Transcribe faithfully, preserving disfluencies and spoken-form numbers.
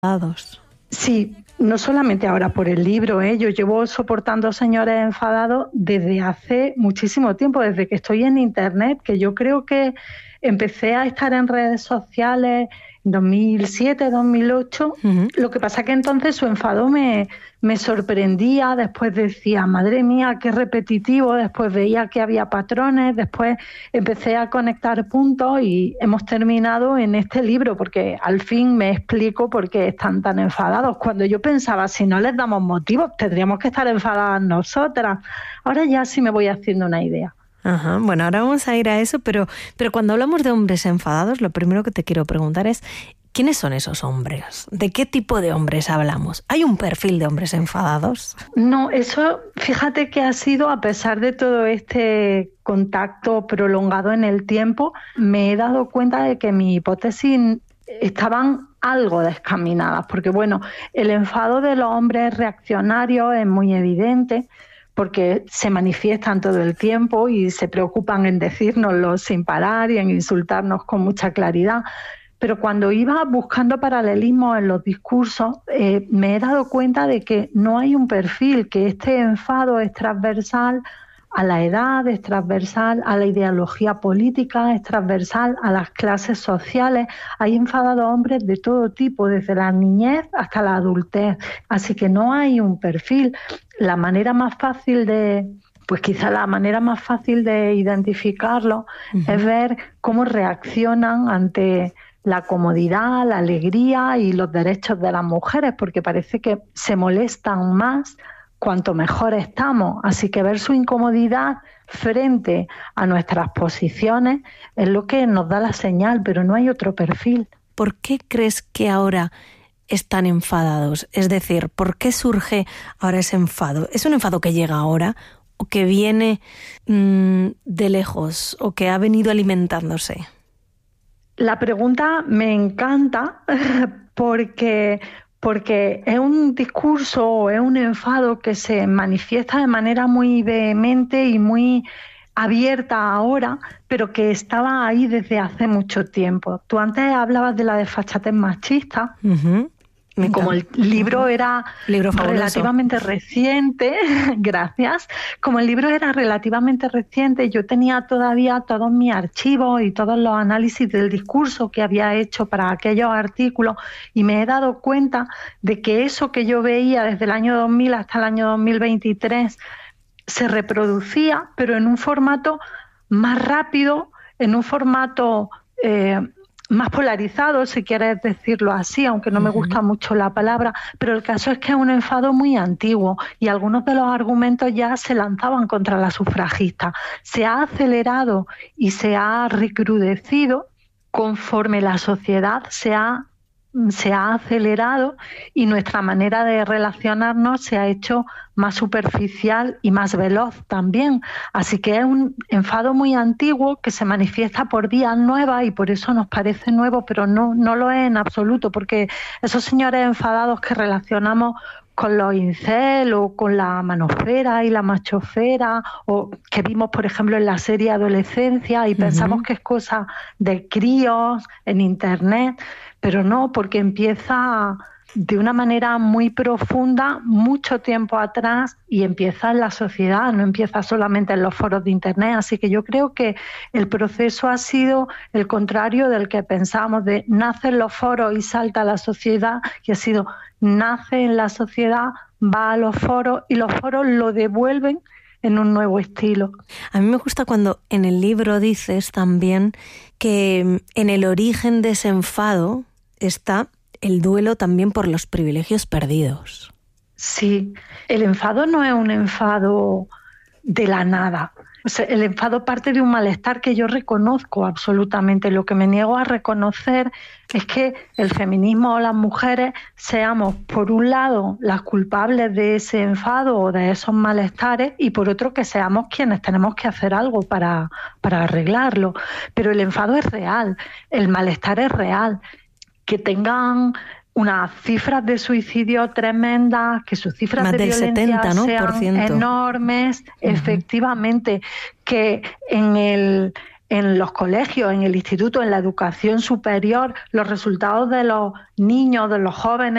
enfadados. Sí, no solamente ahora por el libro, ¿eh? Yo llevo soportando señores enfadados desde hace muchísimo tiempo, desde que estoy en Internet, que yo creo que empecé a estar en redes sociales en dos mil siete, dos mil ocho. Uh-huh. Lo que pasa que entonces su enfado me, me sorprendía, después decía, madre mía, qué repetitivo, después veía que había patrones, después empecé a conectar puntos y hemos terminado en este libro, porque al fin me explico por qué están tan enfadados. Cuando yo pensaba, si no les damos motivos, tendríamos que estar enfadadas nosotras. Ahora ya sí me voy haciendo una idea. Ajá, bueno, ahora vamos a ir a eso, pero, pero cuando hablamos de hombres enfadados, lo primero que te quiero preguntar es, ¿quiénes son esos hombres? ¿De qué tipo de hombres hablamos? ¿Hay un perfil de hombres enfadados? No, eso, fíjate que ha sido, a pesar de todo este contacto prolongado en el tiempo, me he dado cuenta de que mi hipótesis estaban algo descaminadas, porque bueno, el enfado de los hombres reaccionarios es muy evidente, porque se manifiestan todo el tiempo y se preocupan en decírnoslo sin parar y en insultarnos con mucha claridad. Pero cuando iba buscando paralelismos en los discursos, eh, me he dado cuenta de que no hay un perfil, que este enfado es transversal a la edad, es transversal a la ideología política, es transversal a las clases sociales. Hay enfadados hombres de todo tipo, desde la niñez hasta la adultez. Así que no hay un perfil. La manera más fácil de, pues quizá la manera más fácil de identificarlo uh-huh. es ver cómo reaccionan ante la comodidad, la alegría y los derechos de las mujeres, porque parece que se molestan más cuanto mejor estamos. Así que ver su incomodidad frente a nuestras posiciones es lo que nos da la señal, pero no hay otro perfil. ¿Por qué crees que ahora están enfadados? Es decir, ¿por qué surge ahora ese enfado? ¿Es un enfado que llega ahora o que viene mmm, de lejos o que ha venido alimentándose? La pregunta me encanta porque... porque es un discurso o es un enfado que se manifiesta de manera muy vehemente y muy abierta ahora, pero que estaba ahí desde hace mucho tiempo. Tú antes hablabas de la desfachatez machista, uh-huh. y como el libro era libro relativamente reciente, gracias, como el libro era relativamente reciente, yo tenía todavía todos mis archivos y todos los análisis del discurso que había hecho para aquellos artículos y me he dado cuenta de que eso que yo veía desde el año dos mil hasta el año dos mil veintitrés se reproducía, pero en un formato más rápido, en un formato... Eh, más polarizado, si quieres decirlo así, aunque no me gusta mucho la palabra, pero el caso es que es un enfado muy antiguo y algunos de los argumentos ya se lanzaban contra la sufragista. Se ha acelerado y se ha recrudecido conforme la sociedad se ha se ha acelerado y nuestra manera de relacionarnos se ha hecho más superficial y más veloz también. Así que es un enfado muy antiguo que se manifiesta por vías nuevas y por eso nos parece nuevo, pero no, no lo es en absoluto, porque esos señores enfadados que relacionamos con los incel o con la manofera y la machofera, o que vimos, por ejemplo, en la serie Adolescencia y uh-huh. pensamos que es cosa de críos en Internet, pero no, porque empieza de una manera muy profunda mucho tiempo atrás y empieza en la sociedad, no empieza solamente en los foros de Internet. Así que yo creo que el proceso ha sido el contrario del que pensamos, de nace en los foros y salta a la sociedad, y ha sido nace en la sociedad, va a los foros y los foros lo devuelven en un nuevo estilo. A mí me gusta cuando en el libro dices también que en el origen de ese enfado está el duelo también por los privilegios perdidos. Sí, el enfado no es un enfado de la nada. O sea, el enfado parte de un malestar que yo reconozco absolutamente. Lo que me niego a reconocer es que el feminismo o las mujeres seamos, por un lado, las culpables de ese enfado o de esos malestares, y por otro, que seamos quienes tenemos que hacer algo para, para arreglarlo. Pero el enfado es real, el malestar es real. Que tengan unas cifras de suicidio tremendas, que sus cifras más de violencia setenta, ¿no? sean por ciento. enormes, uh-huh. efectivamente, que en el en los colegios, en el instituto, en la educación superior, los resultados de los niños, de los jóvenes